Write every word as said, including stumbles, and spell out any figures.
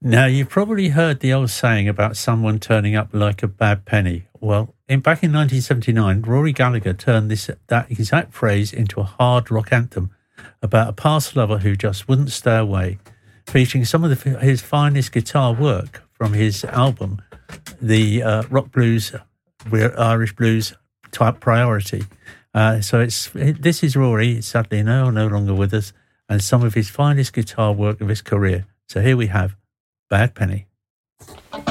Now, you've probably heard the old saying about someone turning up like a bad penny. Well, in back in nineteen seventy-nine, Rory Gallagher turned this that exact phrase into a hard rock anthem about a past lover who just wouldn't stay away, featuring some of the, his finest guitar work from his album, the uh, Rock Blues, Irish Blues type Priority. Uh, so it's it, this is Rory, sadly no, no longer with us, and some of his finest guitar work of his career. So here we have Bad Penny.